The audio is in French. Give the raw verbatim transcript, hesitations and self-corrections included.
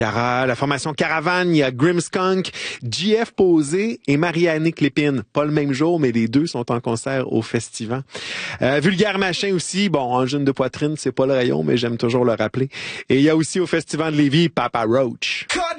Cara, la formation Caravane, il y a Grimmskunk, J F Posé et Marianne Clépine. Pas le même jour, mais les deux sont en concert au festival. Euh, Vulgaire Machin aussi, bon, Engine de poitrine, c'est pas le rayon, mais j'aime toujours le rappeler. Et il y a aussi au festival de Lévis, Papa Roach.